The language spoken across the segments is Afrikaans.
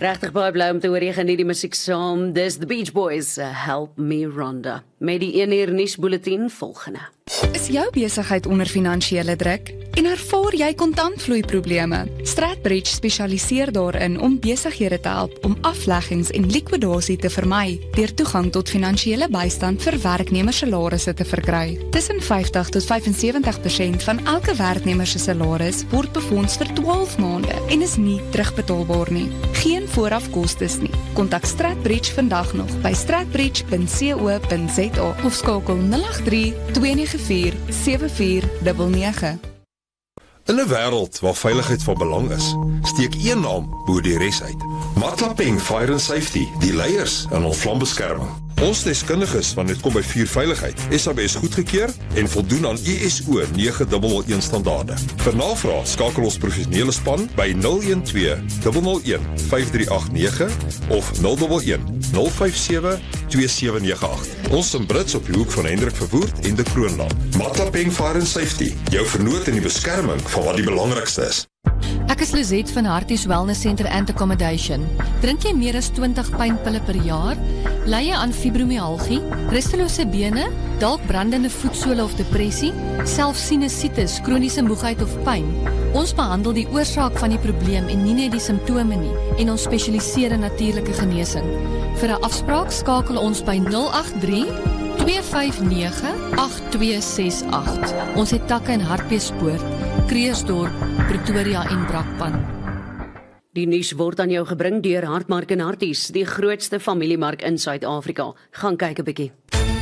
Regtig baie bly om te hoor jy geniet die musiek saam. Dis The Beach Boys, Help Me Rhonda. Met die 1 uur nuusbulletin volgende. Is jou besigheid onder finansiële druk? En ervaar jy kontantvloeiprobleme? Stratbridge spesialiseer daarin om besighede te help om afleggings en likwidasie te vermy deur toegang tot finansiële bystand vir werknemersalarisse te verkry. Tussen 50 tot 75% van elke werknemer se salaris word befonds vir 12 maande en is nie terugbetaalbaar nie. Geen vooraf kostes nie. Kontak Stratbridge vandag nog by stratbridge.co.za of skakel 083 294 7499. In 'n wêreld waar veiligheid van belang is, steek een naam bo die res uit. Matlapeng Fire and Safety, die leiers in ons vlambeskerming. Ons deskundiges wanneer dit kom by vuurveiligheid, SABS goedgekeur en voldoen aan ISO 9001 standaarde. Vir navraag skakel ons professionele span by 012 001 5389 of 011 057 2798. Ons in Brits op die hoek van Hendrik Verwoerd en de Kroonland. Matlapeng Fire and Safety, jou vernoot in die beskerming van wat die belangrikste is. Ek is Lizette van Harties Wellness Center and Accommodation. Drink jy meer as 20 pynpille per jaar? Ly jy aan fibromyalgie, rustelose bene, dalk brandende voetsole of depressie, selfs sinusitis, kroniese moegheid of pyn? Ons behandel die oorsaak van die probleem en nie net die simptome nie, en ons spesialiseer in natuurlike genesing. Vir 'n afspraak skakel ons by 083 259 8268. Ons het takke in Hartbeespoort, Kreersdorp, Pretoria en Brakpan. Die nuus word aan jou gebring deur Hartmark en Harties, die grootste familiemark in Suid-Afrika. Gaan kyk 'n bietjie.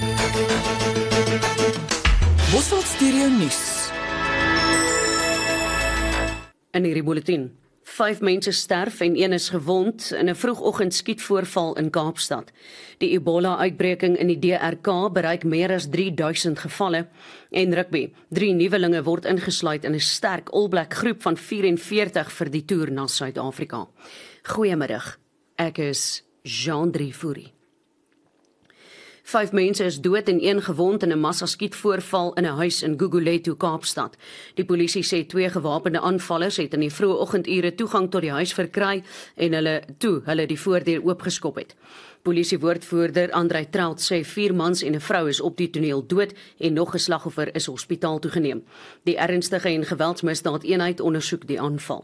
Bosveld Stereo Nuus. In hierdie bulletin: 5 mense sterf en 1 is gewond in 'n vroegoggend skietvoorval in Kaapstad. Die Ebola-uitbreking in die DRK bereik meer as 3000 gevalle. En rugby: 3 nuwelinge word ingesluit in 'n sterk All Black groep van 44 vir die toer na Suid-Afrika. Goeiemiddag. Ek is Jean-Drie Fourie. 5 mense is dood en 1 gewond in 'n massaskietvoorval in 'n huis in Gugulethu, Kaapstad. Die polisie sê 2 gewapende aanvallers het in die vroeë oggendure toegang tot die huis verkry en hulle die voordeur oopgeskop het. Polisiewoordvoerder Andrei Traut sê 4 mans en 'n vrou is op die toneel dood en nog 'n slagoffer is hospitaal toegeneem. Die ernstige en geweldsmisdaadeenheid ondersoek die aanval.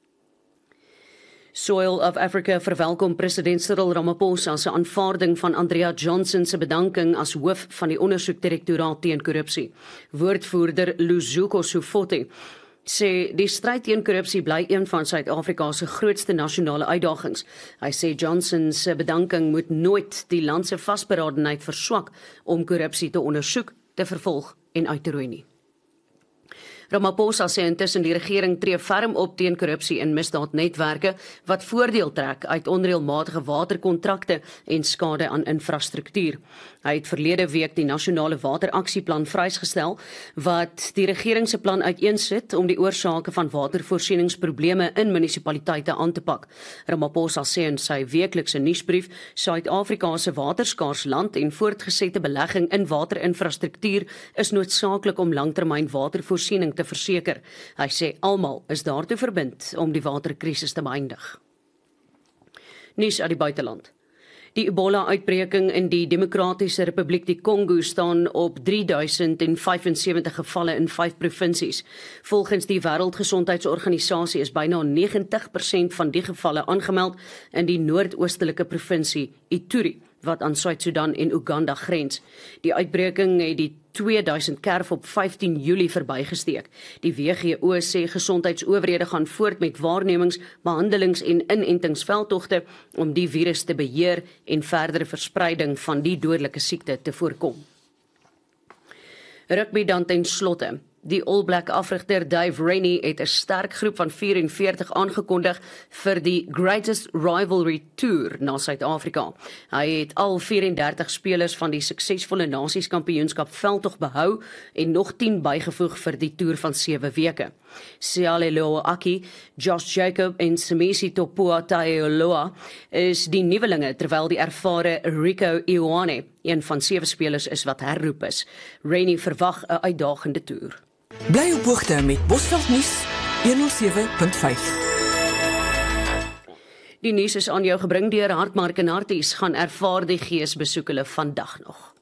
Soil of Africa verwelkom president Cyril Ramaphosa se aanvaarding van Andrea Johnson se bedanking as hoof van die ondersoekdirektoraat teen korrupsie. Woordvoerder Luzuko Sufote sê die stryd teen korrupsie bly een van Suid-Afrika se grootste nasionale uitdagings. Hy sê Johnson se bedanking moet nooit die land se vasberadenheid verswak om korrupsie te ondersoek, te vervolg en uit te roei nie. Ramaphosa sê intussen die regering tree ferm op teen korrupsie en misdaadnetwerke wat voordeel trek uit onreëlmatige waterkontrakte en skade aan infrastruktuur. Hy het verlede week die nasionale wateraksieplan vrysgestel wat die regering se plan uiteensit om die oorsake van watervoorsieningsprobleme in munisipaliteite aan te pak. Ramaphosa sê in sy weeklikse nuusbrief Suid-Afrika se waterskaars land en voortgesette belegging in waterinfrastruktuur is noodsaaklik om langtermyn watervoorsiening te verseker. Hy sê almal is daartoe verbind om die waterkrisis te beëindig. Nuus uit die buiteland. Die Ebola-uitbreking in die Demokratiese Republiek die Kongo staan op 3075 gevalle in 5 provinsies. Volgens die Wêreldgesondheidsorganisasie is byna 90% van die gevalle aangemeld in die noordoostelike provinsie Ituri, wat aan Suid-Sudan en Uganda grens. Die uitbreking het die 2000 kerf op 15 Julie verbygesteek. Die WHO sê gesondheidsowerhede gaan voort met waarnemings, behandelings en inentingsveldtogte om die virus te beheer en verdere verspreiding van die dodelike siekte te voorkom. Rugby dan ten slotte. Die All Black afrigter Dave Rennie het 'n sterk groep van 44 aangekondig vir die Greatest Rivalry Tour na Suid-Afrika. Hy het al 34 spelers van die suksesvolle Nasieskampioenskap veldtog behou en nog 10 bygevoeg vir die toer van 7 weke. Sialelo Aki, Josh Jacob en Semisi Topua Taeoloa is die nuwelinge, terwyl die ervare Rico Ioane, een van 7 spelers is wat herroep is. Rennie verwag 'n uitdagende toer. Bly op hoogte met Bosveld Nuus 107.5. Die nuus is aan jou gebring deur Hartmark en Harties. Gaan ervaar die gees, besoek hulle vandag nog.